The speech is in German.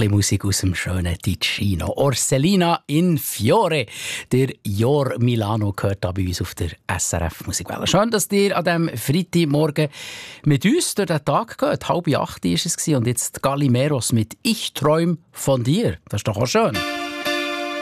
bisschen Musik aus dem schönen Ticino. Orselina in Fiore. Der Jor Milano gehört da bei uns auf der SRF Musikwelle. Schön, dass ihr an diesem Freitagmorgen mit uns durch den Tag geht. 7:30 war es und jetzt Gallimeros mit «Ich träum von dir». Das ist doch auch schön.